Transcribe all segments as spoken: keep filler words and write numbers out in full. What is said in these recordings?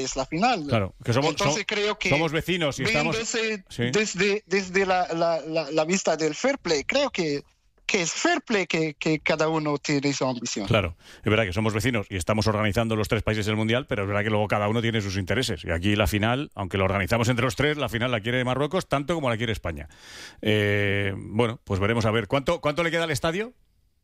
es la final. Claro, que somos, Entonces so, creo que somos vecinos y estamos... Desde, sí. desde, desde la, la, la, la vista del fair play, creo que, que es fair play que, que cada uno tiene su ambición. Claro, es verdad que somos vecinos y estamos organizando los tres países del Mundial, pero es verdad que luego cada uno tiene sus intereses. Y aquí la final, aunque lo organizamos entre los tres, la final la quiere Marruecos tanto como la quiere España. Eh, bueno, pues veremos a ver. ¿Cuánto, cuánto le queda al estadio?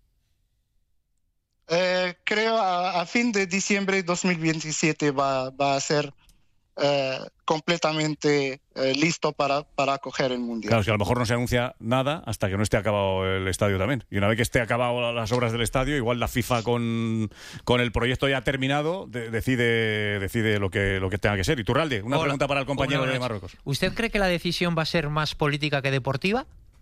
Eh, creo a, a fin de diciembre de dos mil veintisiete va, va a ser eh, completamente eh, listo para, para acoger el Mundial. Claro, si a lo mejor no se anuncia nada hasta que no esté acabado el estadio también. Y una vez que esté acabado las obras del estadio, igual la FIFA con, con el proyecto ya terminado de, decide, decide lo que, lo que tenga que ser. Iturralde, una Hola. pregunta para el compañero Hola, de Marruecos. ¿Usted cree que la decisión va a ser más política que deportiva?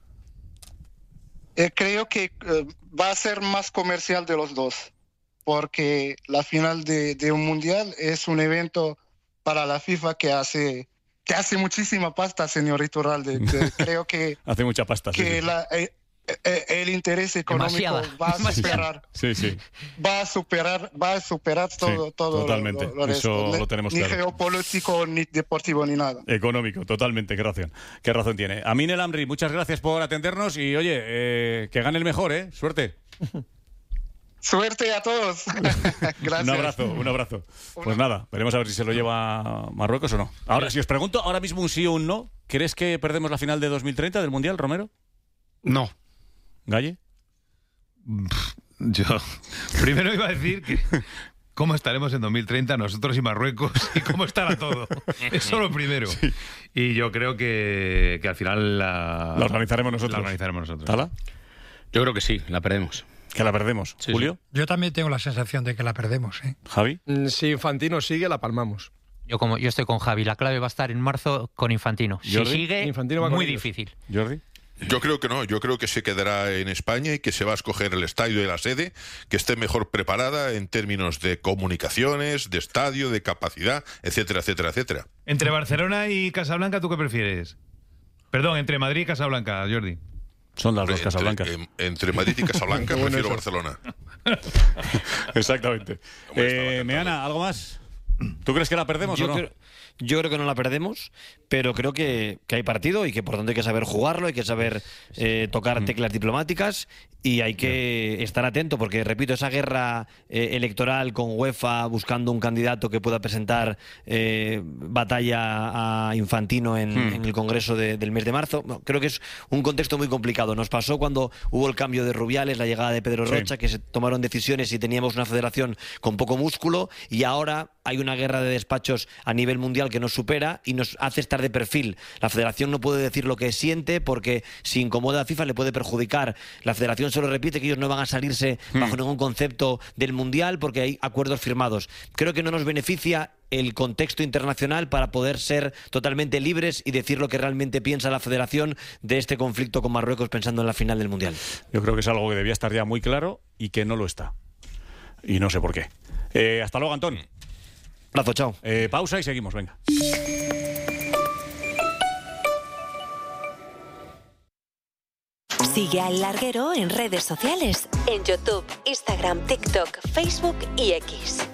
Eh, creo que eh, va a ser más comercial de los dos, porque la final de, de un mundial es un evento para la FIFA que hace que hace muchísima pasta, señor Iturralde. De, creo que hace mucha pasta, que sí, sí. La, eh, eh, el interés económico Demasiada. va a superar, sí, sí. va a superar, va a superar todo, Sí, todo totalmente. Lo, lo Eso resto. lo tenemos ni claro. geopolítico, ni deportivo, ni nada. Económico, totalmente, qué razón, qué razón tiene. Amin El Amri, muchas gracias por atendernos y oye, eh, que gane el mejor, ¿eh? Suerte. Suerte a todos. Gracias. Un abrazo, un abrazo. Pues nada, veremos a ver si se lo lleva Marruecos o no. Ahora, si os pregunto ahora mismo un sí o un no, ¿crees que perdemos la final de dos mil treinta del Mundial, Romero? No. ¿Galle? Yo primero iba a decir que cómo estaremos en dos mil treinta nosotros y Marruecos y cómo estará todo. Eso lo primero. Sí. Y yo creo que, que al final la, la organizaremos nosotros. La organizaremos nosotros. ¿Tala? Yo creo que sí, la perdemos. ¿Que la perdemos? Sí, ¿Julio? Sí. Yo también tengo la sensación de que la perdemos, ¿eh? ¿Javi? Si Infantino sigue, la palmamos. Yo como yo estoy con Javi, la clave va a estar en marzo con Infantino. Si ¿Jordi? sigue, Infantino va con muy ellos. difícil. ¿Jordi? Yo creo que no, yo creo que se quedará en España y que se va a escoger el estadio de la sede que esté mejor preparada en términos de comunicaciones, de estadio, de capacidad, etcétera, etcétera, etcétera. Entre Barcelona y Casablanca, ¿tú qué prefieres? Perdón, entre Madrid y Casablanca, Jordi. Son las dos Entre, Casablancas. en- entre Madrid y Casablanca Bueno, prefiero eso. Barcelona. Exactamente. Hombre, Eh, Meana, ¿algo más? ¿Tú crees que la perdemos Yo o no? creo, yo creo que no la perdemos, pero creo que, que hay partido y que por tanto hay que saber jugarlo, hay que saber eh, tocar teclas diplomáticas y hay que estar atento porque, repito, esa guerra eh, electoral con UEFA buscando un candidato que pueda presentar eh, batalla a Infantino en, Hmm. en el Congreso de- del mes de marzo, no, creo que es un contexto muy complicado. Nos pasó cuando hubo el cambio de Rubiales, la llegada de Pedro Sí. Rocha, que se tomaron decisiones y teníamos una federación con poco músculo y ahora hay una guerra de despachos a nivel mundial que nos supera y nos hace estar de perfil. La federación no puede decir lo que siente porque si incomoda a FIFA le puede perjudicar. La federación solo repite que ellos no van a salirse bajo ningún concepto del mundial porque hay acuerdos firmados. Creo que no nos beneficia el contexto internacional para poder ser totalmente libres y decir lo que realmente piensa la federación de este conflicto con Marruecos pensando en la final del mundial. Yo creo que es algo que debía estar ya muy claro y que no lo está. Y no sé por qué. Eh, hasta luego, Antón. Abrazo, chao. Eh, pausa y seguimos, venga. Sigue al Larguero en redes sociales, en YouTube, Instagram, TikTok, Facebook y X.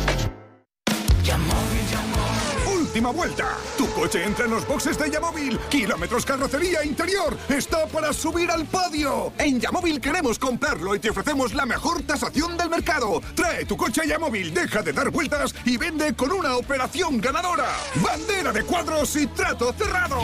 Última vuelta. Tu coche entra en los boxes de Yamóvil. Kilómetros carrocería interior. Está para subir al podio. En Yamóvil queremos comprarlo y te ofrecemos la mejor tasación del mercado. Trae tu coche a Yamóvil, deja de dar vueltas y vende con una operación ganadora. Bandera de cuadros y trato cerrado.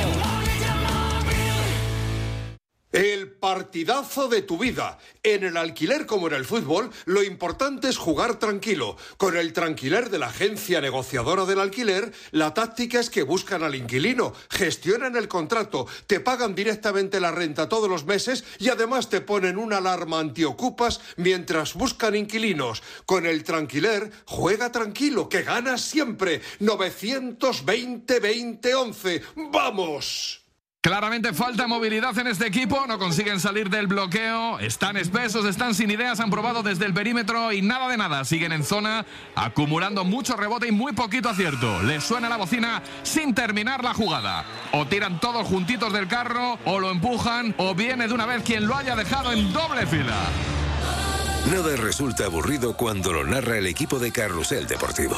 El partidazo de tu vida. En el alquiler como en el fútbol, lo importante es jugar tranquilo. Con el Tranquiler de la agencia negociadora del alquiler, la táctica es que buscan al inquilino, gestionan el contrato, te pagan directamente la renta todos los meses y además te ponen una alarma antiocupas mientras buscan inquilinos. Con el Tranquiler, juega tranquilo, que ganas siempre. novecientos veinte veinte once. ¡Vamos! Claramente falta movilidad en este equipo, no consiguen salir del bloqueo, están espesos, están sin ideas, han probado desde el perímetro y nada de nada, siguen en zona, acumulando mucho rebote y muy poquito acierto. Les suena la bocina sin terminar la jugada. O tiran todos juntitos del carro, o lo empujan, o viene de una vez quien lo haya dejado en doble fila. Nada resulta aburrido cuando lo narra el equipo de Carrusel Deportivo.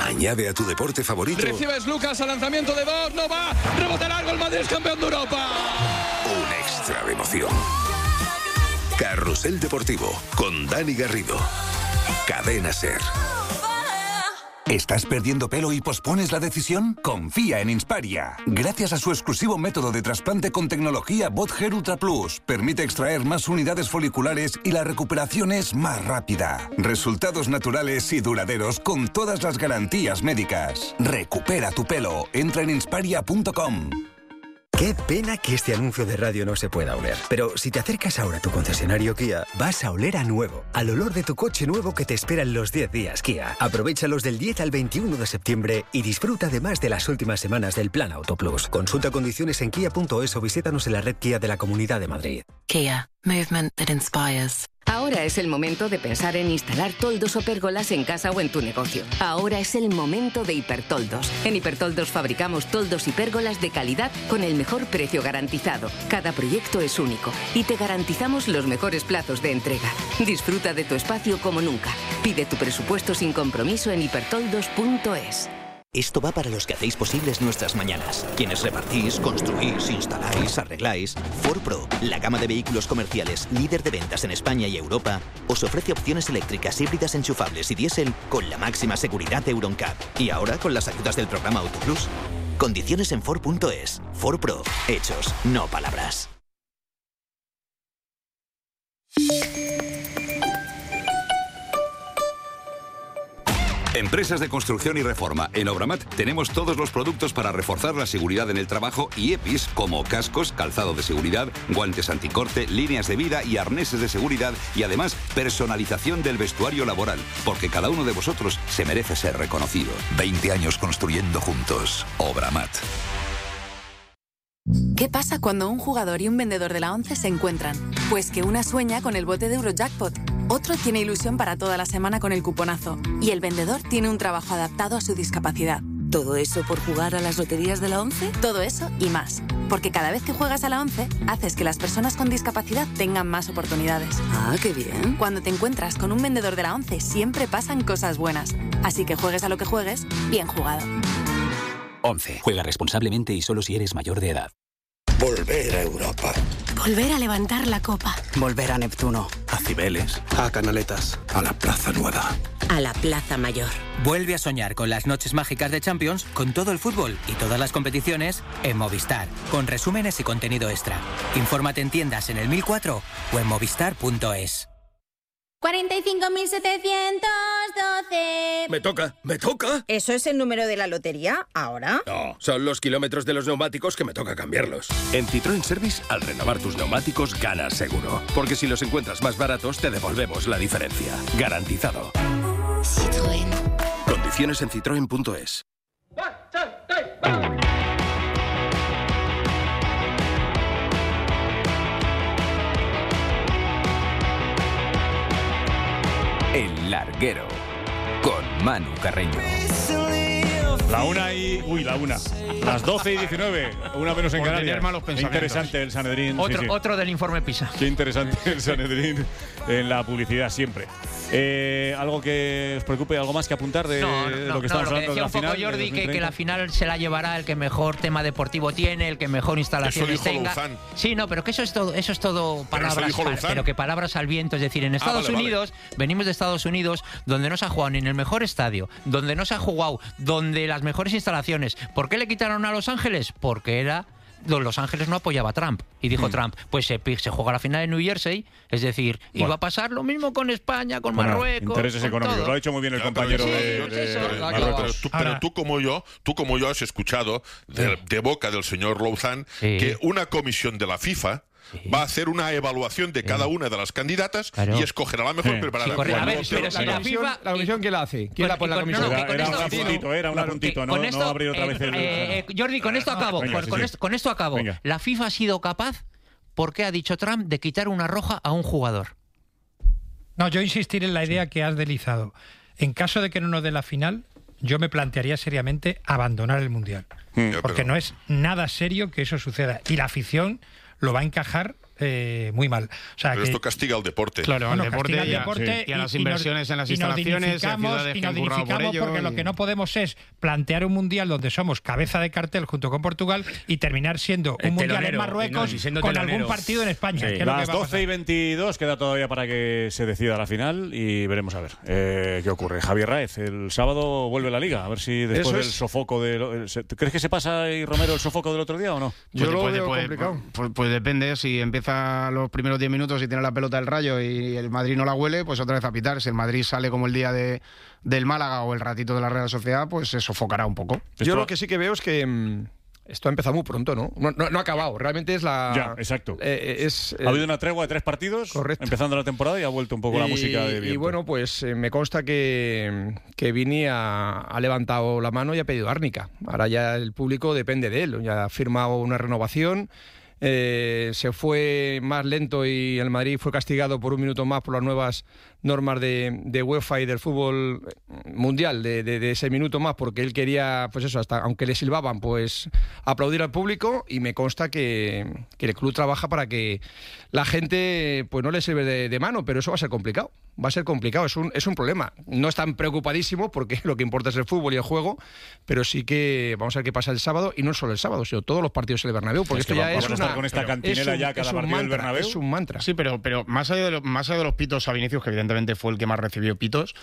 Añade a tu deporte favorito Recibes Lucas al lanzamiento de dos, no va, rebote largo, el Madrid es campeón de Europa. un extra de emoción. Carrusel Deportivo con Dani Garrido. Cadena SER. ¿Estás perdiendo pelo y pospones la decisión? Confía en Insparia. Gracias a su exclusivo método de trasplante con tecnología Bot Hair Ultra Plus, permite extraer más unidades foliculares y la recuperación es más rápida. Resultados naturales y duraderos con todas las garantías médicas. Recupera tu pelo. Entra en insparia punto com. Qué pena que este anuncio de radio no se pueda oler. Pero si te acercas ahora a tu concesionario Kia, vas a oler a nuevo. Al olor de tu coche nuevo que te espera en los diez días Kia. Aprovéchalos del diez al veintiuno de septiembre y disfruta además de las últimas semanas del Plan Auto Plus. Consulta condiciones en kia punto es o visítanos en la red Kia de la Comunidad de Madrid. Kia. Movement that inspires. Ahora es el momento de pensar en instalar toldos o pérgolas en casa o en tu negocio. Ahora es el momento de Hipertoldos. En Hipertoldos fabricamos toldos y pérgolas de calidad con el mejor precio garantizado. Cada proyecto es único y te garantizamos los mejores plazos de entrega. Disfruta de tu espacio como nunca. Pide tu presupuesto sin compromiso en hipertoldos punto es. Esto va para los que hacéis posibles nuestras mañanas. Quienes repartís, construís, instaláis, arregláis. Ford Pro, la gama de vehículos comerciales líder de ventas en España y Europa, os ofrece opciones eléctricas, híbridas, enchufables y diésel con la máxima seguridad de Euro N C A P. Y ahora con las ayudas del programa Auto Plus. Condiciones en Ford punto es. Ford Pro. Hechos, no palabras. Empresas de construcción y reforma. En Obramat tenemos todos los productos para reforzar la seguridad en el trabajo y E P Is como cascos, calzado de seguridad, guantes anticorte, líneas de vida y arneses de seguridad y además personalización del vestuario laboral, porque cada uno de vosotros se merece ser reconocido. veinte años construyendo juntos. Obramat. ¿Qué pasa cuando un jugador y un vendedor de la ONCE se encuentran? Pues que una sueña con el bote de Eurojackpot, otro tiene ilusión para toda la semana con el cuponazo y el vendedor tiene un trabajo adaptado a su discapacidad. ¿Todo eso por jugar a las loterías de la ONCE? Todo eso y más. Porque cada vez que juegas a la ONCE, haces que las personas con discapacidad tengan más oportunidades. Ah, qué bien. Cuando te encuentras con un vendedor de la ONCE, siempre pasan cosas buenas. Así que juegues a lo que juegues, bien jugado. ONCE. Juega responsablemente y solo si eres mayor de edad. Volver a Europa. Volver a levantar la copa. Volver a Neptuno. A Cibeles. A Canaletas. A la Plaza Nueva. A la Plaza Mayor. Vuelve a soñar con las noches mágicas de Champions, con todo el fútbol y todas las competiciones en Movistar, con resúmenes y contenido extra. Infórmate en tiendas en el mil cuatro o en movistar punto es. cuarenta y cinco mil setecientos doce. Me toca, me toca. ¿Eso es el número de la lotería ahora? No, son los kilómetros de los neumáticos que me toca cambiarlos. En Citroën Service, al renovar tus neumáticos, ganas seguro. Porque si los encuentras más baratos, te devolvemos la diferencia. Garantizado. Citroën. Condiciones en citroen punto es. El Larguero, con Manu Carreño. La una y... Uy, la una. Las doce y diecinueve. Una menos en Por Canarias. tener malos Qué pensamientos. interesante el Sanedrín. Otro, sí, sí. otro del informe PISA. Qué interesante el Sanedrín en la publicidad siempre. Eh, ¿Algo que os preocupe? ¿Algo más que apuntar de No, no, lo que no, estamos lo hablando que decía de la un poco final? de Jordi, dos mil que, que treinta? la final se la llevará el que mejor tema deportivo tiene, el que mejor instalaciones Eso dijo tenga. Luzán. Sí, no, pero que eso es todo, eso es todo Pero eso palabras, dijo pa- Luzán. pero que palabras al viento. Es decir, en Ah, Estados vale, vale. Unidos, venimos de Estados Unidos, donde no se ha jugado ni en el mejor estadio, donde no se ha jugado, donde las mejores instalaciones. ¿Por qué le quitaron a Los Ángeles? Porque era... Los Ángeles no apoyaba a Trump. Y dijo Mm. Trump, pues se, se juega la final en New Jersey. Es decir, Bueno. iba a pasar lo mismo con España, con Bueno, Marruecos. intereses con económicos. todo. Lo ha dicho muy bien el Ya, pero compañero eso- de, yo- de pero- pero- Marruecos. pero tú, pero tú como yo, tú como yo has escuchado de, de boca del señor Louzán Sí. que una comisión de la FIFA va a hacer una evaluación de cada una de las candidatas Claro. y escogerá la mejor Sí. preparada. Sí, correcto. A ver, Cuando- pero si la comisión, FIFA- ¿La comisión quién la hace? ¿Quién Con- la pone la con- comisión? no, Era, que con era un esto- apuntito, era un Claro, apuntito, no, con no esto, abrir otra eh, vez el... eh, Jordi, con esto acabo. Venga, con, sí, con sí. esto, con esto acabo. Venga. La FIFA ha sido capaz, porque ha dicho Trump, de quitar una roja a un jugador. No, yo insistir en la idea que has deslizado. En caso de que no nos dé la final, yo me plantearía seriamente abandonar el Mundial. Ya, Porque pero- no es nada serio que eso suceda. Y la afición lo va a encajar eh, muy mal. O sea, Pero que, esto castiga al deporte. Claro, bueno, al deporte, castiga y, al deporte sí, y a las y- y nos- inversiones en las y nos instalaciones, a dignificamos- ciudades y que nos han currado por dignificamos ello. porque y- lo que no podemos es plantear un mundial donde somos cabeza de cartel junto con Portugal y terminar siendo un El mundial telonero, en Marruecos no, y siendo con telonero. algún partido en España. Sí. que es lo que Las va a pasar. doce y veintidós queda todavía para que se decida la final y veremos a ver eh, qué ocurre. Javier Raez, el sábado vuelve la Liga, a ver si después Eso del es. sofoco de... lo- el- se- ¿Crees que se pasa ahí, Romero, el sofoco del otro día o no? Yo Pues lo puede- veo puede- complicado. Pues, pues depende, si empieza los primeros diez minutos y tiene la pelota del Rayo y el Madrid no la huele, pues otra vez a pitar. Si el Madrid sale como el día de, del Málaga o el ratito de la Real Sociedad, pues se sofocará un poco. Yo lo que sí que veo es que mm, esto ha empezado muy pronto, ¿no? No, no- no ha acabado. Realmente es la. Ya, exacto. eh, es, Ha habido una tregua de tres partidos empezando la temporada y ha vuelto un poco la Y- música de Y viento. bueno, pues eh, me consta que, que Vini ha, ha levantado la mano y ha pedido árnica. Ahora ya el público depende de él. Ya ha firmado una renovación. Eh, se fue más lento y el Madrid fue castigado por un minuto más por las nuevas normas de, de UEFA y del fútbol mundial, de, de- de ese minuto más, porque él quería, pues eso, hasta aunque le silbaban, pues aplaudir al público, y me consta que, que el club trabaja para que la gente pues no le sirve de, de mano, pero eso va a ser complicado. Va a ser complicado, es un, es un problema. No están preocupadísimos porque lo que importa es el fútbol y el juego, pero sí que vamos a ver qué pasa el sábado, y no solo el sábado, sino todos los partidos en el Bernabéu, porque Es que esto ya vamos es a estar una, con esta pero cantinela es un- ya cada es un partido del mantra, Bernabéu. es un mantra. Sí, pero, pero más, allá de lo- más allá de los pitos a Vinicius, que evidentemente fue el que más recibió pitos,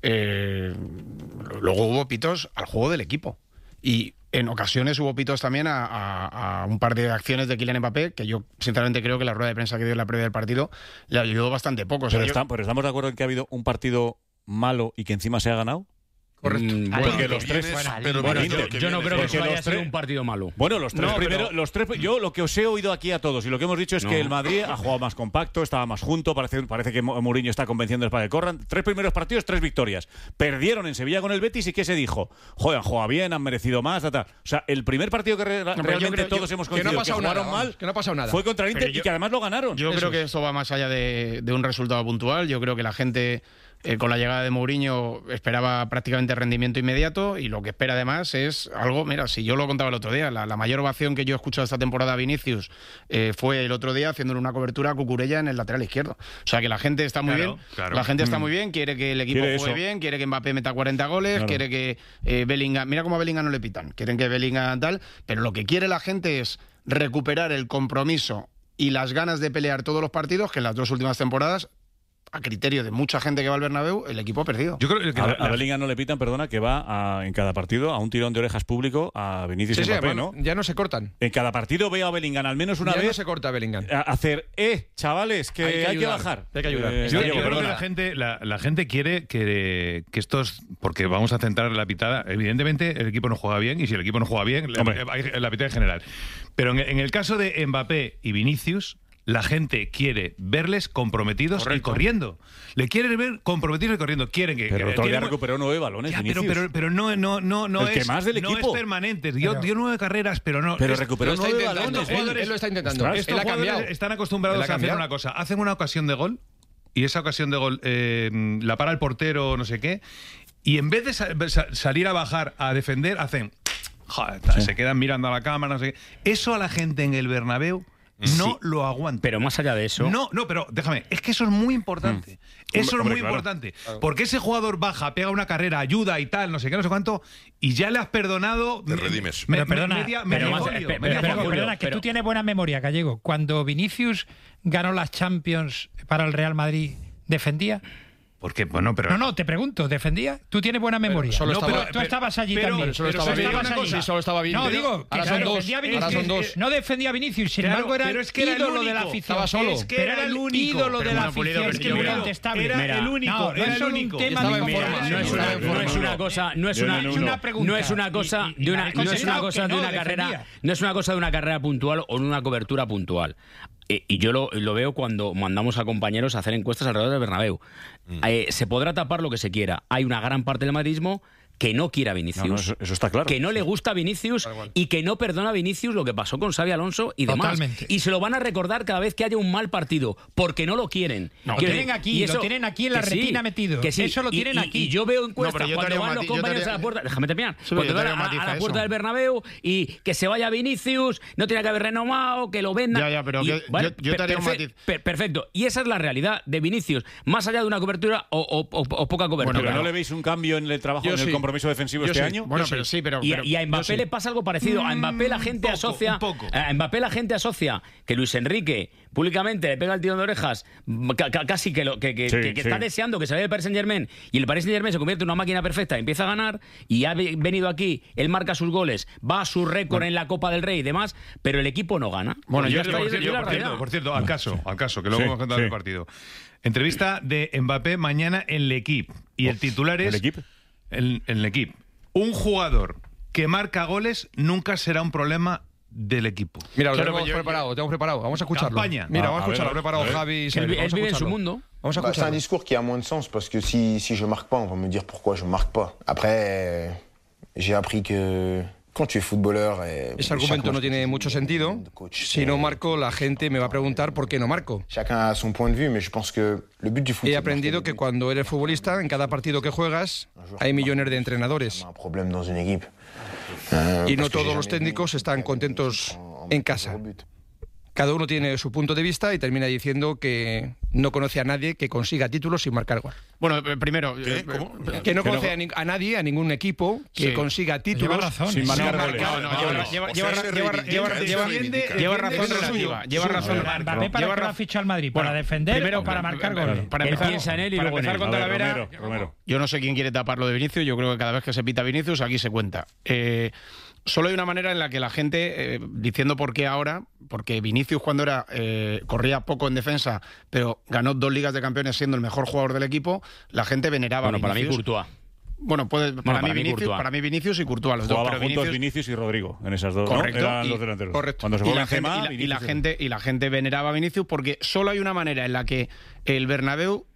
eh, luego hubo pitos al juego del equipo. Y en ocasiones hubo pitos también a, a- a un par de acciones de Kylian Mbappé, que yo sinceramente creo que la rueda de prensa que dio en la previa del partido le ayudó bastante poco. O sea, pero, yo- está- pero estamos de acuerdo en que ha habido un partido malo y que encima se ha ganado. Correcto. Mm, Porque bueno, los tres. bueno, pero bueno, bueno, yo, que yo no viene- creo que porque eso haya los sido tres- un partido malo. Bueno, los tres No, pero- primeros, los tres, yo lo que os he oído aquí a todos y lo que hemos dicho es No. que el Madrid ha jugado más compacto, estaba más junto, parece, parece que Mo- Mourinho está convenciendo para que corran. Tres primeros partidos, tres victorias. Perdieron en Sevilla con el Betis y ¿qué se dijo? Joder, han jugado bien, han merecido más, ta, ta. O sea, el primer partido que re- pero yo realmente creo- todos yo- hemos que no ha coincidido que, pasado jugaron nada, mal vamos, que no ha pasado nada. fue contra el Inter Pero yo- y que además lo ganaron. Yo Eso creo es. que esto va más allá de, de un resultado puntual. Yo creo que la gente, eh, con la llegada de Mourinho, esperaba prácticamente rendimiento inmediato, y lo que espera además es algo. Mira, si yo lo contaba el otro día, la, la mayor ovación que yo he escuchado esta temporada a Vinicius eh, fue el otro día haciéndole una cobertura a Cucurella en el lateral izquierdo. O sea que la gente está muy Claro, bien, claro. la gente está Mm. muy bien, quiere que el equipo Quiere juegue eso. bien, quiere que Mbappé meta cuarenta goles, Claro. quiere que eh, Bellingham, mira cómo a Bellingham no le pitan, quieren que Bellingham tal, pero lo que quiere la gente es recuperar el compromiso y las ganas de pelear todos los partidos que en las dos últimas temporadas, a criterio de mucha gente que va al Bernabéu, el equipo ha perdido. Yo creo que A, la- a la- Bellingham no le pitan, perdona, que va a- en cada partido a un tirón de orejas público a Vinicius Sí, y sí, Mbappé, además, ¿no? ya no se cortan. En cada partido veo a Bellingham al menos una ya vez no se corta Bellingham. a- hacer, eh, chavales, que Hay hay que que, ayudar, bajar. hay que ayudar. Eh, Yo, Diego, yo creo que perdona. la gente, la, la gente quiere que, que estos, porque vamos a centrar la pitada, evidentemente el equipo no juega bien, y si el equipo no juega bien, la, Hombre. hay- la pitada en general. Pero en, en el caso de Mbappé y Vinicius, la gente quiere verles comprometidos y Correcto. corriendo. Le quieren ver comprometidos y corriendo. Quieren que... Pero que- todavía quieren- recuperó nueve balones, Ya, pero, Vinicius. pero, pero no, no, no, no El que es, más del no equipo. es permanente. Dio, Pero- dio nueve carreras, pero no. Pero es- recuperó Lo está nueve intentando, balones. él- Jugadores- él lo está intentando. Ostras, Él Estos ha jugadores cambiado. están Él acostumbrados ha a hacer cambiado. una cosa. Hacen una ocasión de gol, y esa ocasión de gol eh, la para el portero o no sé qué, y en vez de sa- sa- salir a bajar a defender, hacen... Joder, se quedan mirando a la cámara, no sé qué. Eso a la gente en el Bernabéu no Sí. lo aguanta. Pero más allá de eso. No, no, pero déjame, es que eso es muy importante. Eso Hombre, es muy claro. importante. Porque ese jugador baja, pega una carrera, ayuda y tal, no sé qué, no sé cuánto, y ya le has perdonado. Te redimes. me- Pero me- perdona, media- pero media más- folio, pe- media pero- pero- folio. perdona, que pero- tú tienes buena memoria, Gallego. Cuando Vinicius ganó las Champions para el Real Madrid, ¿defendía? Porque, bueno, pero. No, no, te pregunto, ¿defendía? Tú tienes buena memoria. solo No, estaba- pero tú pero- estabas allí pero- también. pero solo Tú estaba bien. estabas Una allí. cosa, sí, solo estaba bien. No, digo, que Ahora son claro, dos, defendía a ahora Vinicius, son dos. eh, no defendía a Vinicius, sin Claro, embargo era pero es que era el ídolo de la único. afición. Estaba solo. Es que era el único. ídolo de Pero la bueno, Pulido, afición. pero Es que yo es muy creo- contestable. era Mira, el único, No, no era es el solo un único. tema Estaba en de forma, Mira, sí, no es estaba una, en no forma. es una cosa, no es Yo una, no, Es no, una no. pregunta. no es una cosa Y- y- de una, y habéis no es una contestado cosa que de no, una carrera, defendía. no es una cosa de una carrera puntual o de una cobertura puntual. Eh, y yo lo, lo veo cuando mandamos a compañeros a hacer encuestas alrededor del Bernabéu. Eh, se podrá tapar lo que se quiera. Hay una gran parte del madridismo que no quiere a Vinicius. No, no, eso, eso está claro. Que no le gusta a Vinicius y que no perdona a Vinicius lo que pasó con Xabi Alonso y demás. Totalmente. Y se lo van a recordar cada vez que haya un mal partido, porque no lo quieren. No, lo Que- tienen aquí, y lo tienen aquí en la que sí, retina metido. que sí. Eso lo Y- tienen y- aquí. Y yo veo No, encuestas pero yo te cuando haría un van los matiz, yo te compañeros haría- a la puerta. Déjame terminar. Sí, Cuando yo te van haría a, un matiz a a la eso. puerta del Bernabéu y que se vaya Vinicius, no tiene que haber renomado, que lo vendan. Ya, ya, pero Y, que- vale, yo- yo te haría un perfe- matiz. per- Perfecto. Y esa es la realidad de Vinicius, más allá de una cobertura o, o- o- o poca cobertura. Pero ¿no le veis un cambio en el trabajo, Yo en el sí. compromiso defensivo Yo este sí. año? Bueno, Yo pero sí, pero... Y, pero- y a Mbappé yo sí. le pasa algo parecido. A Mbappé la gente poco, asocia. un poco. A Mbappé la gente asocia que Luis Enrique públicamente le pega el tirón de orejas, ca- ca- casi que, lo, que, que, Sí, que- que sí. está deseando que se vaya del Paris Saint Germain y el Paris Saint Germain se convierte en una máquina perfecta, empieza a ganar y ha ve- venido aquí, él marca sus goles, va a su récord en la Copa del Rey y demás, pero el equipo no gana. Bueno, Y yo ya estoy- está, por y es cierto, la por cierto, realidad. por cierto, al caso, al caso, que lo Sí, hemos contado en sí. el partido. Entrevista de Mbappé mañana en L'Equipe. Y el titular es... ¿El equipo? En, en L'Equipe. Un jugador que marca goles nunca será un problema del equipo. Mira, lo Claro, tenemos yo- preparado, lo tengo preparado. Vamos a escucharlo. Campaña. Mira, Ah, vamos a a ver, escucharlo. Lo ha preparado a ver. Javi y Él, Isabel. él Vamos a vive en su escucharlo. mundo. Vamos a Bah, c'est un escucharlo. discours qui a moins de sens parce que si, si je marque pas, on va me dire pourquoi je marque pas. Après, euh, j'ai appris que quand tu es footballeur... eh, Ese chaque argumento match no tiene que mucho tu- sentido. de coach, Si no eh, marco, la gente me va a preguntar por qué no marco. Chacun a son point de vue, mais je pense que le but du foot, He c'est de aprendido marquer que des buts. cuando eres futbolista, en cada partido que juegas, hay millones de entrenadores. Un problème dans une équipe. Euh, Y no parce que todos j'ai los jamais técnicos vu están en- contentos en- en casa. Cada uno tiene su punto de vista y termina diciendo que no conoce a nadie que consiga títulos sin marcar gol. Bueno, eh, primero... ¿Qué? eh, ¿Cómo? Que no Que no- conoce a, ni- a nadie, a ningún equipo que Sí. consiga Lleva títulos razón. sin sí. marcar No, goles. no, no, lleva- lleva- O lleva- sea, se lleva- reivindica, lleva- él se lleva- reivindica. lleva Defiende razón lo suyo. relativa. Lleva Sí, razón. pero Mbappé para lleva qué lo ha razón. fichado al Madrid, Bueno, para defender primero, o para marcar para- goles. Para Él empezar, piensa en él y para luego en empezar él. con A ver, Talavera, Romero, Romero. yo no sé quién quiere tapar lo de Vinicius, yo creo que cada vez que se pita Vinicius aquí se cuenta. Eh, solo hay una manera en la que la gente, eh, diciendo por qué ahora, porque Vinicius cuando era eh, corría poco en defensa, pero ganó dos ligas de campeones siendo el mejor jugador del equipo, la gente veneraba Bueno, a para mí Vinicius. Courtois. Bueno, puede, para, para mí mí Vinicius, Courtois. para mí Vinicius y Courtois, los dos, Jugaban pero juntos Vinicius, Vinicius y Rodrigo en esas dos. ¿no? correcto, Eran y- los delanteros. correcto. Cuando se y fue la, gente, Benzema, y, la, y la Vinicius- gente y la gente veneraba a Vinicius porque solo hay una manera en la que el Bernabéu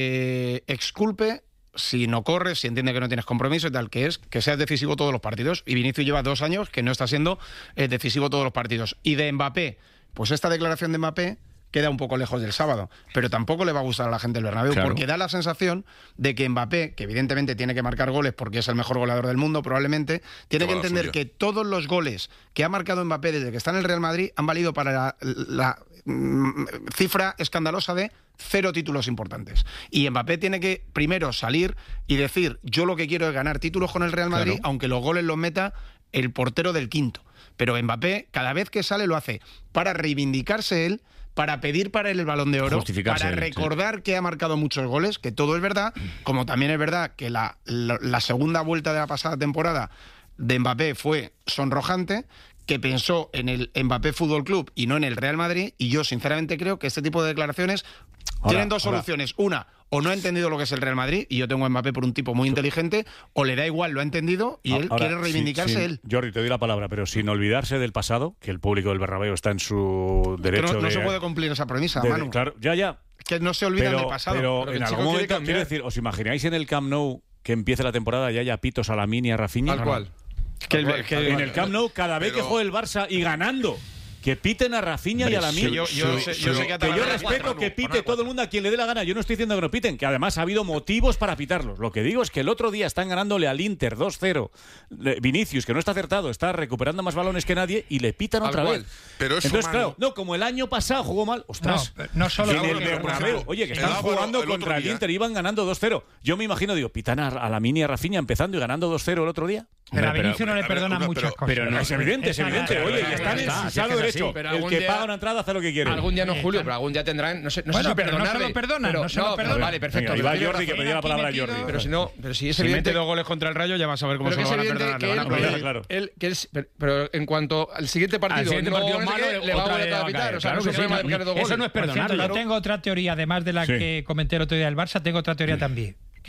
te exculpe si no corres, si entiende que no tienes compromiso y tal, que es que seas decisivo todos los partidos. Y Vinicius lleva dos años que no está siendo eh, decisivo todos los partidos. Y de Mbappé, pues esta declaración de Mbappé queda un poco lejos del sábado, pero tampoco le va a gustar a la gente del Bernabéu, Claro. porque da la sensación de que Mbappé, que evidentemente tiene que marcar goles porque es el mejor goleador del mundo probablemente, tiene que Toda la entender suya. que todos los goles que ha marcado Mbappé desde que está en el Real Madrid han valido para la, la, mm, cifra escandalosa de cero títulos importantes. Y Mbappé tiene que primero salir y decir, yo lo que quiero es ganar títulos con el Real Madrid, Claro. aunque los goles los meta el portero del quinto. Pero Mbappé, cada vez que sale, lo hace para reivindicarse él, para pedir para él el Balón de Oro, Justificarse para él, sí. recordar que ha marcado muchos goles, que todo es verdad, como también es verdad que la, la, la segunda vuelta de la pasada temporada de Mbappé fue sonrojante, que pensó en el Mbappé Fútbol Club y no en el Real Madrid, y yo sinceramente creo que este tipo de declaraciones Ahora, tienen dos ahora. soluciones. Una, o no ha entendido lo que es el Real Madrid, y yo tengo a Mbappé por un tipo muy inteligente, o le da igual, lo ha entendido, y él Ahora, quiere reivindicarse sin- él. Jordi, te doy la palabra, pero sin olvidarse del pasado, que el público del Bernabéu está en su Que derecho no, no de... se puede cumplir esa premisa, de- Manu. Claro, ya, ya. Que no se olvidan Pero, del pasado. pero Pero que en el chico algún quiere momento, cambiar. quiero decir, ¿os imagináis en el Camp Nou que empiece la temporada y haya pitos a Lamine y a Rafinha? Tal cual. Que el- que- En el Camp Nou, cada vez Pero- que juegue el Barça y ganando, que piten a Rafinha y a Lamine. que yo- yo sé- yo sé que a Que yo Talavera- respeto que pite todo el mundo a quien le dé la gana. Yo no estoy diciendo que no piten, que además ha habido motivos para pitarlos. Lo que digo es que el otro día están ganándole al Inter dos cero. Le- Vinicius, que no está acertado, está recuperando más balones que nadie y le pitan Tal otra cual. vez. Pero eso, Entonces, Manu, claro, no, como el año pasado jugó mal, ostras. No, no solo Y en el porque- Bernabéu, oye, que El están Álvaro, jugando el otro contra el día. Inter, iban ganando dos cero. Yo me imagino, digo, pitan a, a Lamine y a Rafinha empezando y ganando dos cero el otro día. Pero a Pero- Vinicius no le a ver, perdonan una- muchas pero- cosas. Pero no es evidente, es Esa- evidente. pero- Oye, y pero- están ya en está, su si es sano que es derecho. así. pero El algún que día- paga una entrada hace lo que quiere. Algún día no, Eh, Julio, claro. pero algún día tendrán. No sé, no Bueno, sé si pero no se perdonarle. lo perdonan, pero, no se lo perdonan. Vale, perfecto. Venga, y va pero tiene Jordi, que razón. pedía la palabra a metido- Jordi. Pero si no, pero si es Si evidente. mete dos goles contra el Rayo, ya vas a ver cómo Pero se que lo es van a evidente perdonar. que le van a él, aplaudir. Claro, claro. él- que es- pero, pero en cuanto al siguiente partido, Al siguiente no, partido no sé malo, qué, le va a otra volver vez a va a pitar. caer. O sea, Claro no que es sí, problema de no, picar dos eso goles. no es Por cierto, perdonarlo. yo tengo otra teoría, además de la Sí. que comenté el otro día del Barça, tengo otra teoría también.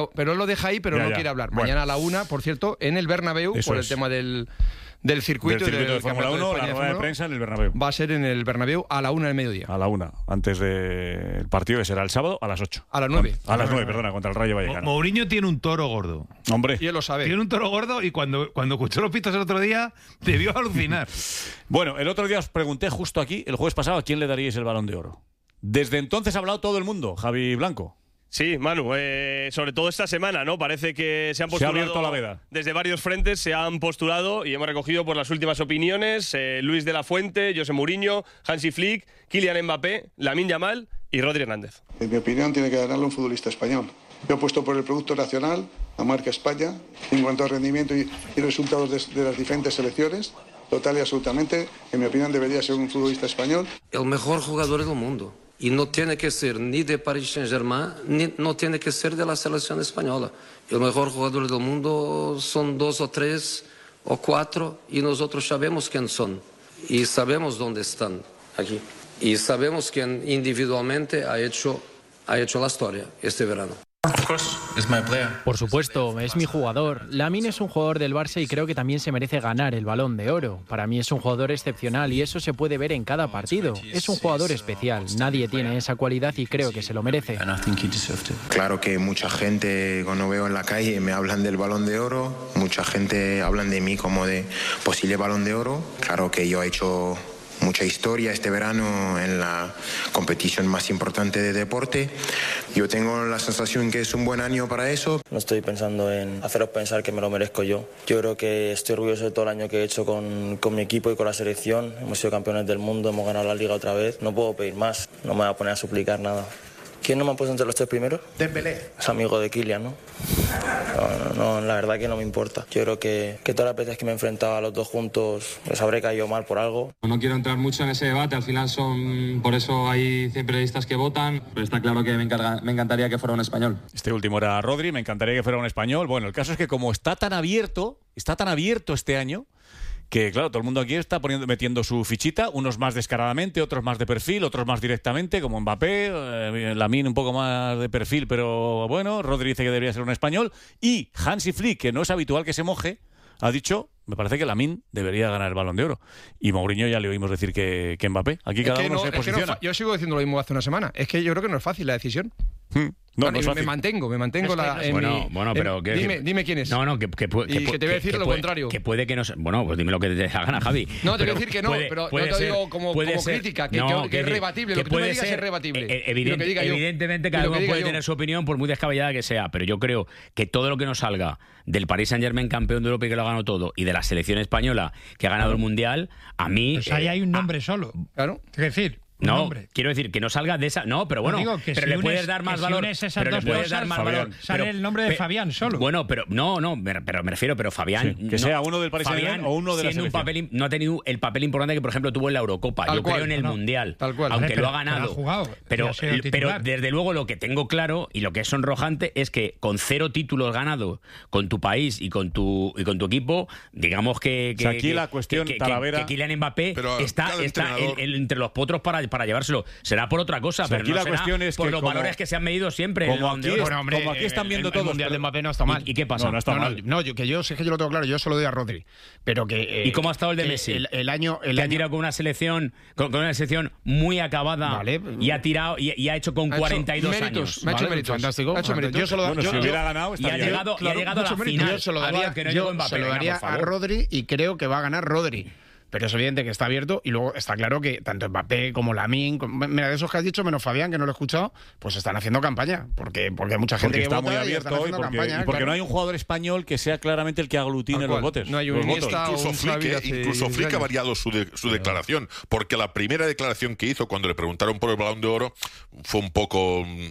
pero, pero él lo deja ahí, pero Ya, no ya. quiere hablar. Bueno. Mañana a la una, por cierto, en el Bernabéu, Eso por el es. tema del, del circuito, del circuito del de Fórmula Campeonato uno, de la España rueda de Fórmula prensa en el Bernabéu. Va a ser en el Bernabéu a la una del mediodía. A la una, antes del partido que será el sábado a las ocho. A las nueve. A las nueve, perdona, contra el Rayo Vallecano. Mo- Mourinho tiene un toro gordo. Hombre. Y él lo sabe. Tiene un toro gordo y cuando, cuando escuchó los pitos el otro día debió alucinar. Bueno, el otro día os pregunté justo aquí, el jueves pasado, a quién le daríais el Balón de Oro. Desde entonces ha hablado todo el mundo, Javi Blanco. Sí, Manu, eh, sobre todo esta semana, ¿no? Parece que se han Se ha postulado abierto la veda. desde varios frentes, se han postulado y hemos recogido por las últimas opiniones eh, Luis de la Fuente, José Mourinho, Hansi Flick, Kylian Mbappé, Lamine Yamal y Rodri Hernández. En mi opinión tiene que ganarlo un futbolista español. Yo apuesto por el producto nacional, la marca España, en cuanto a rendimiento y, y resultados de, de las diferentes selecciones, total y absolutamente, en mi opinión debería ser un futbolista español. El mejor jugador del mundo. Y no tiene que ser ni de Paris Saint-Germain, ni no tiene que ser de la selección española. El mejor jugador del mundo son dos o tres o cuatro y nosotros sabemos quién son. Y sabemos dónde están aquí. Y sabemos quién individualmente ha hecho, ha hecho la historia este verano. Por supuesto, es mi jugador. Lamine es un jugador del Barça y creo que también se merece ganar el Balón de Oro. Para mí es un jugador excepcional y eso se puede ver en cada partido. Es un jugador especial, nadie tiene esa cualidad y creo que se lo merece. Claro que mucha gente cuando veo en la calle me hablan del Balón de Oro, mucha gente hablan de mí como de posible Balón de Oro. Claro que yo he hecho mucha historia este verano en la competición más importante de deporte. Yo tengo la sensación que es un buen año para eso. No estoy pensando en haceros pensar que me lo merezco yo. Yo creo que estoy orgulloso de todo el año que he hecho con, con mi equipo y con la selección. Hemos sido campeones del mundo, hemos ganado la Liga otra vez. No puedo pedir más, no me voy a poner a suplicar nada. ¿Quién no me ha puesto entre los tres primeros? Dembélé. Es amigo de Kylian, ¿no? No, no, no, la verdad que no me importa. Yo creo que, que todas las veces que me he enfrentado a los dos juntos les habré caído mal por algo. No quiero entrar mucho en ese debate, al final son, por eso hay cien periodistas que votan, pero está claro que me, encarga, me encantaría que fuera un español. Este último era Rodri, me encantaría que fuera un español. Bueno, el caso es que como está tan abierto, está tan abierto este año, que claro, todo el mundo aquí está poniendo, metiendo su fichita, unos más descaradamente, otros más de perfil, otros más directamente, como Mbappé, eh, Lamine un poco más de perfil, pero bueno, Rodri dice que debería ser un español, y Hansi Flick, que no es habitual que se moje, ha dicho, me parece que Lamine debería ganar el Balón de Oro. Y Mourinho ya le oímos decir que, que Mbappé. Aquí cada uno no, se es que posiciona. no, yo sigo diciendo lo mismo hace una semana. Es que yo creo que no es fácil la decisión. Hmm. No, bueno, no es me fácil. mantengo, me mantengo Es que la, no- en bueno, mi- bueno, en- pero que- dime, dime quién es. No, no, que, que, pu- Y pu- que te voy a decir lo puede- contrario. Que puede que no se- Bueno, pues dime lo que te da gana, Javi. No, te voy a Pero decir que no, puede- pero puede no te ser- digo como, puede como ser- crítica, que, no, que- que quiero es decir, rebatible. Lo que, tú puede me digas ser- es rebatible. eh, Y lo que diga yo. Evidentemente, Y cada lo que uno diga puede yo. tener su opinión, por muy descabellada que sea. Pero yo creo que todo lo que nos salga del Paris Saint-Germain campeón de Europa y que lo ha ganado todo, y de la selección española que ha ganado el Mundial, a mí. Pues ahí eh, hay un nombre solo. Claro. Es decir, un No, nombre. quiero decir que no salga de esa. No, pero bueno, No digo que pero si le unes- puedes dar que más si valor. unes esas pero le dos puedes cosas, dar más Fabián, valor. sale el nombre de pe- Fabián solo. Bueno, pero no, no, me- pero me refiero, pero Fabián. Sí, que no- sea uno del Paris Fabián, Saint-Germain o uno de la siendo un selección. papel im- no ha tenido el papel importante que, por ejemplo, tuvo en la Eurocopa. Tal Yo cual, creo en el no, Mundial. tal cual. Aunque Vale, lo ha pero- ganado. pero ha jugado, pero, y ha sido pero titular. desde luego lo que tengo claro y lo que es sonrojante es que con cero títulos ganados con tu país y con tu y con tu equipo, digamos que. que O sea, aquí que- la cuestión, que, que- Talavera- que Kylian Mbappé Pero está, cada está entrenador- en- en- entre los potros para, para llevárselo. Será por otra cosa, O sea, pero aquí no la será cuestión es por que los como- valores que se han medido siempre. en el como Balón de aquí Oro. es- Bueno, hombre, como aquí están el- viendo el, todos, El Mundial pero- de Mbappé no está mal. ¿Y qué pasa? No, no está No, mal. no, yo, que yo sé que yo lo tengo claro, yo se lo doy a Rodri. Pero que. eh, ¿Y cómo ha estado el de eh, Messi? El, el año. El que ha año- tirado con una selección con, con una selección muy acabada Vale. y ha tirado y, y ha hecho con Ha hecho cuarenta y dos méritos, años. me ha hecho Vale, méritos. fantástico. Ha hecho méritos. Yo se lo, Bueno, yo- si yo- hubiera ganado, Y ha estaría llegado, y ha Claro, llegado a la mucho mérito. final. yo se lo Algo daría, que no yo llegó Mbappé. se lo Venga, daría por a favor. Rodri y creo que va a ganar Rodri. Pero es evidente que está abierto y luego está claro que tanto Mbappé como Lamine, como- mira, de esos que has dicho, menos Fabián, que no lo he escuchado, pues están haciendo campaña. Porque, porque hay mucha gente Porque que está vota muy y abierto están y haciendo porque, campaña, y porque claro. no hay un jugador español que sea claramente el que aglutine Tal los cual. votos. No hay un los votos. Iniesta, Incluso un Flick, Xavi eh, hace incluso diez Flick ha años. variado su, de- su declaración, porque la primera declaración que hizo cuando le preguntaron por el Balón de Oro fue un poco... mm,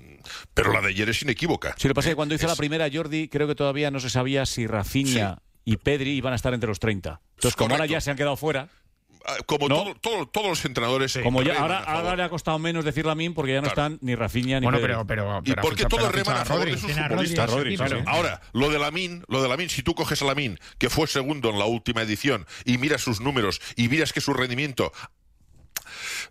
Pero la de ayer es inequívoca. Sí, lo que pasa es que cuando hizo Es- la primera Jordi, creo que todavía no se sabía si Rafinha y Pedri iban a estar entre los treinta. Entonces, como ahora Correcto. ya se han quedado fuera, Ah, Como ¿no? todo- todo- todos los entrenadores... como ya, reman ahora, a favor. ahora le ha costado menos decir Lamine porque ya no Claro. están ni Rafinha ni Bueno, Pedri. pero, pero, Y pero porque ficha- todos pero reman ficha a favor Rodri. de sus Tiene a Rodri futbolistas. en su Rodri, equipo, sí, ¿no? sí. Ahora, lo de Lamine, lo de Lamine, si tú coges a Lamine, que fue segundo en la última edición, y miras sus números y miras que su rendimiento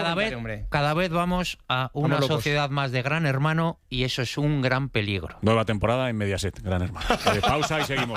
cada vez, cada vez vamos a una Vamos locos. sociedad más de Gran Hermano y eso es un gran peligro. Nueva temporada en Mediaset, Gran Hermano. Eh, pausa y seguimos.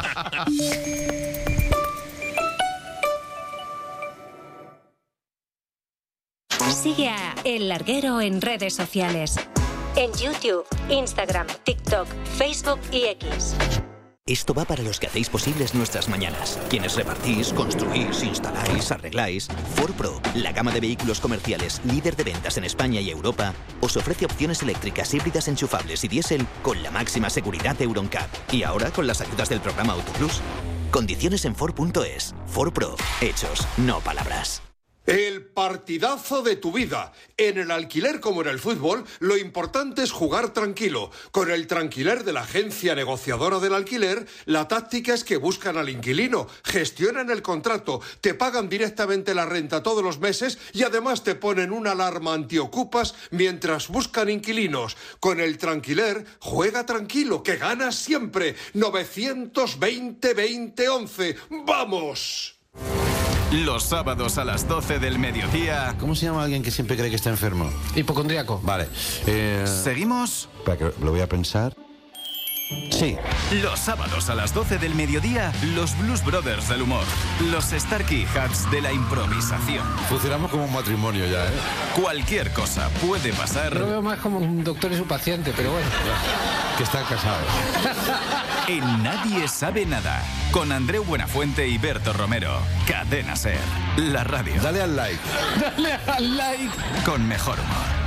Sigue a El Larguero en redes sociales. En YouTube, Instagram, TikTok, Facebook y X. Esto va para los que hacéis posibles nuestras mañanas. Quienes repartís, construís, instaláis, arregláis. Ford Pro, la gama de vehículos comerciales líder de ventas en España y Europa, os ofrece opciones eléctricas, híbridas, enchufables y diésel con la máxima seguridad de Euro N C A P. Y ahora con las ayudas del programa Autoplus. Condiciones en Ford punto es. Ford Pro. Hechos, no palabras. El partidazo de tu vida. En el alquiler como en el fútbol, lo importante es jugar tranquilo. Con el Tranquiler de la agencia negociadora del alquiler, la táctica es que buscan al inquilino, gestionan el contrato, te pagan directamente la renta todos los meses y además te ponen una alarma antiocupas mientras buscan inquilinos. Con el Tranquiler, juega tranquilo, que ganas siempre. novecientos veinte veinte once. ¡Vamos! Los sábados a las doce del mediodía. ¿Cómo se llama alguien que siempre cree que está enfermo? Hipocondríaco. Vale. Eh... ¿Seguimos? Espera, que lo voy a pensar. Sí. Los sábados a las doce del mediodía, los Blues Brothers del humor. Los Starkey Hats de la improvisación. Funcionamos como un matrimonio ya, ¿eh? Cualquier cosa puede pasar. Lo veo más como un doctor y su paciente, pero bueno. Que están casados. En Nadie Sabe Nada. Con Andreu Buenafuente y Berto Romero. Cadena Ser. La radio. Dale al like. Dale al like. Con mejor humor.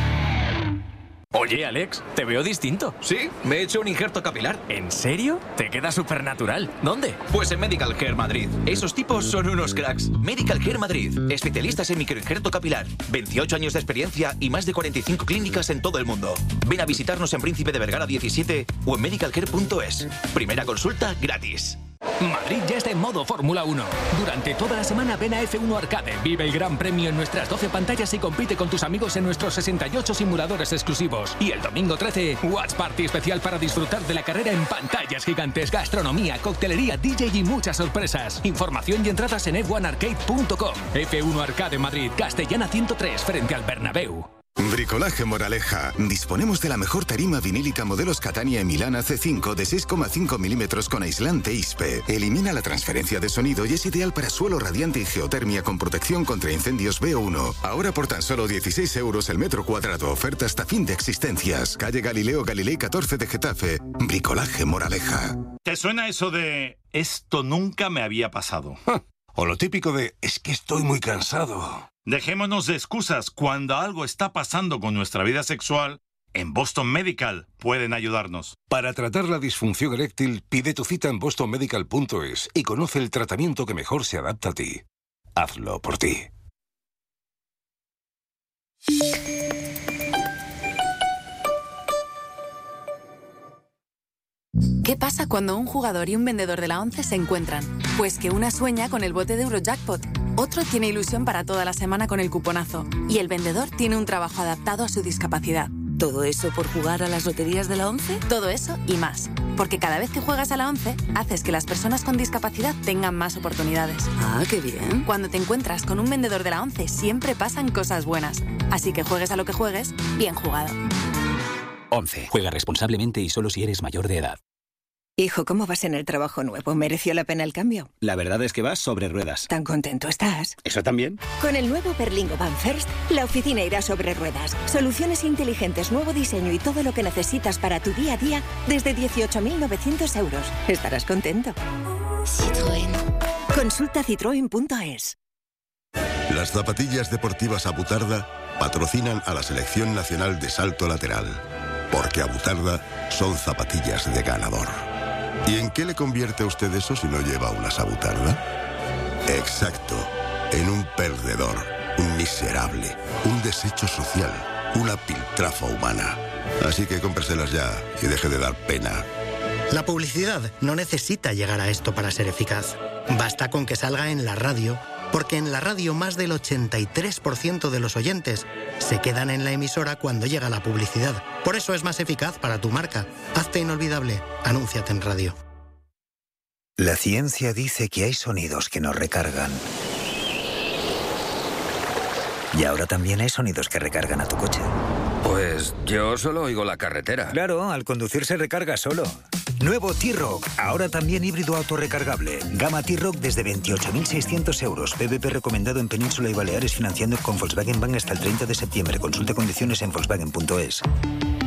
Oye, Alex, te veo distinto. Sí, me he hecho un injerto capilar. ¿En serio? Te queda súper natural. ¿Dónde? Pues en Medical Care Madrid. Esos tipos son unos cracks. Medical Care Madrid. Especialistas en microinjerto capilar. veintiocho años de experiencia y más de cuarenta y cinco clínicas en todo el mundo. Ven a visitarnos en Príncipe de Vergara diecisiete o en medicalcare punto es. Primera consulta gratis. Madrid ya está en modo Fórmula uno. Durante toda la semana ven a F uno Arcade, vive el gran premio en nuestras doce pantallas y compite con tus amigos en nuestros sesenta y ocho simuladores exclusivos. Y el domingo trece, Watch Party especial para disfrutar de la carrera en pantallas gigantes, gastronomía, coctelería, D J y muchas sorpresas. Información y entradas en f uno arcade punto com. F uno Arcade Madrid, Castellana ciento tres, frente al Bernabéu. Bricolaje Moraleja. Disponemos de la mejor tarima vinílica modelos Catania y Milana C cinco de seis coma cinco milímetros con aislante I S P E. Elimina la transferencia de sonido y es ideal para suelo radiante y geotermia con protección contra incendios B O uno. Ahora por tan solo dieciséis euros el metro cuadrado. Oferta hasta fin de existencias. Calle Galileo Galilei catorce de Getafe. Bricolaje Moraleja. ¿Te suena eso de esto nunca me había pasado? O lo típico de es que estoy muy cansado. Dejémonos de excusas. Cuando algo está pasando con nuestra vida sexual, en Boston Medical pueden ayudarnos. Para tratar la disfunción eréctil, pide tu cita en boston medical punto es y conoce el tratamiento que mejor se adapta a ti. Hazlo por ti. ¿Qué pasa cuando un jugador y un vendedor de la ONCE se encuentran? Pues que una sueña con el bote de Eurojackpot, otro tiene ilusión para toda la semana con el cuponazo y el vendedor tiene un trabajo adaptado a su discapacidad. ¿Todo eso por jugar a las loterías de la ONCE? Todo eso y más. Porque cada vez que juegas a la ONCE, haces que las personas con discapacidad tengan más oportunidades. Ah, qué bien. Cuando te encuentras con un vendedor de la ONCE, siempre pasan cosas buenas. Así que juegues a lo que juegues, bien jugado. ONCE. Juega responsablemente y solo si eres mayor de edad. Hijo, ¿cómo vas en el trabajo nuevo? ¿Mereció la pena el cambio? La verdad es que vas sobre ruedas. ¿Tan contento estás? ¿Eso también? Con el nuevo Berlingo Van First, la oficina irá sobre ruedas. Soluciones inteligentes, nuevo diseño y todo lo que necesitas para tu día a día desde dieciocho mil novecientos euros. Estarás contento. Citroën. Consulta citroen punto es. Las zapatillas deportivas Abutarda patrocinan a la Selección Nacional de Salto Lateral. Porque Abutarda son zapatillas de ganador. ¿Y en qué le convierte a usted eso si no lleva una Abutarda? Exacto, en un perdedor, un miserable, un desecho social, una piltrafa humana. Así que cómpreselas ya y deje de dar pena. La publicidad no necesita llegar a esto para ser eficaz. Basta con que salga en la radio, porque en la radio más del ochenta y tres por ciento de los oyentes se quedan en la emisora cuando llega la publicidad. Por eso es más eficaz para tu marca. Hazte inolvidable. Anúnciate en radio. La ciencia dice que hay sonidos que nos recargan. Y ahora también hay sonidos que recargan a tu coche. Pues yo solo oigo la carretera. Claro, al conducir se recarga solo. Nuevo T-Rock, ahora también híbrido autorrecargable. Gama T-Rock desde veintiocho mil seiscientos euros. P V P recomendado en Península y Baleares financiando con Volkswagen Bank hasta el treinta de septiembre. Consulte condiciones en volkswagen punto es.